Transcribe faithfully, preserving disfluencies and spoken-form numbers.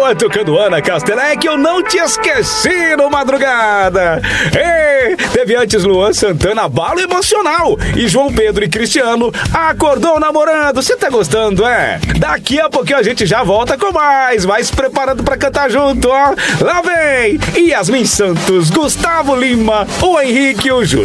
Boa, tocando Ana Castelé, que eu não te esqueci no madrugada. Ei, teve antes Luan Santana, Balo Emocional. E João Pedro e Cristiano, Acordou Namorando. Você tá gostando, é? Daqui a pouquinho a gente já volta com mais. Vai se preparando pra cantar junto, ó. Lá vem Yasmin Santos, Gustavo Lima, o Henrique e o Júlio.